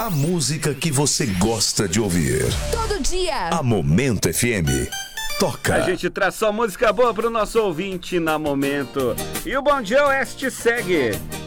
A música que você gosta de ouvir. Todo dia. A Momento FM. Toca. A gente traz só música boa pro nosso ouvinte na Momento. E o Bom Dia Oeste segue.